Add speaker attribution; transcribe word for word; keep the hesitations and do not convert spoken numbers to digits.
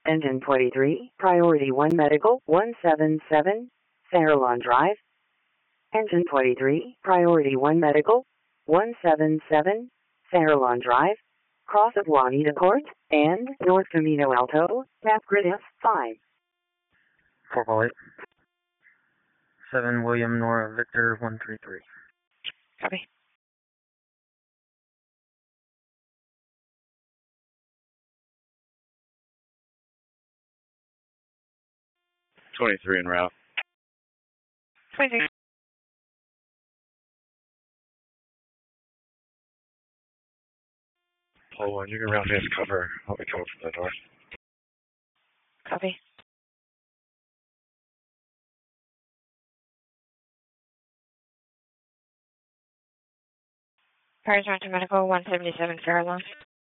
Speaker 1: Engine twenty-three, Priority one Medical, one seven seven, Fairlawn Drive. Engine twenty-three, Priority one Medical, one seven seven, Fairlawn Drive, cross of Juanita Court, and North Camino Alto, map grid F five.
Speaker 2: four call eight. seven William Nora Victor one three three.
Speaker 3: Copy.
Speaker 4: twenty-three en route.
Speaker 3: twenty-three.
Speaker 4: Pole one, you can round face cover. I'll be coming from the north.
Speaker 3: Copy. Paris Mountain Medical one seventy-seven Fairlawn.